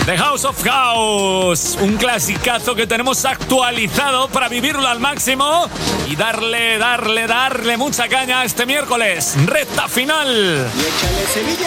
The House of House, un clasicazo que tenemos actualizado para vivirlo al máximo y darle mucha caña este miércoles, recta final. Y échale Sevilla.